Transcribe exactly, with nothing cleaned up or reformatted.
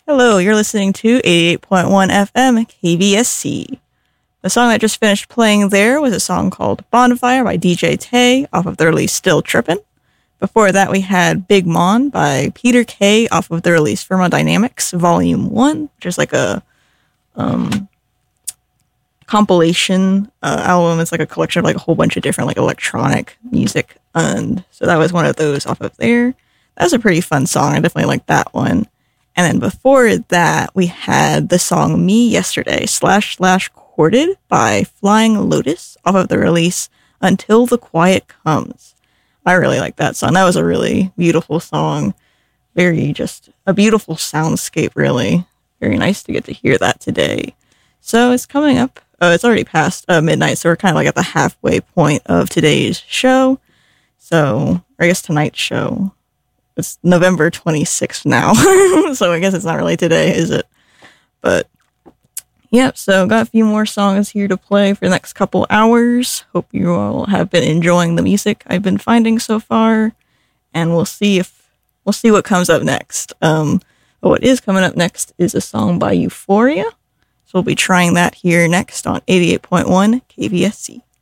Hello, you're listening to eighty-eight point one F M K V S C. The song that just finished playing there was a song called Bonfire by D J Tay off of the release Still Trippin'. Before that, we had Big Mon by Peter Kay off of the release Thermodynamics Volume one, which is like a um, compilation uh, album. It's like a collection of like a whole bunch of different like electronic music. And so that was one of those off of there. That was a pretty fun song. I definitely liked that one. And then before that, we had the song Me Yesterday slash slash Courted by Flying Lotus off of the release Until the Quiet Comes. I really like that song. That was a really beautiful song. Very just a beautiful soundscape, really. Very nice to get to hear that today. So it's coming up. Uh, it's already past uh, midnight, so we're kind of like at the halfway point of today's show. So, or I guess tonight's show. It's November twenty-sixth now, so I guess it's not really today, is it? But, yep, so got a few more songs here to play for the next couple hours. Hope you all have been enjoying the music I've been finding so far, and we'll see if, we'll see what comes up next. Um, but what is coming up next is a song by Euphoria, so we'll be trying that here next on eighty-eight point one K V S C.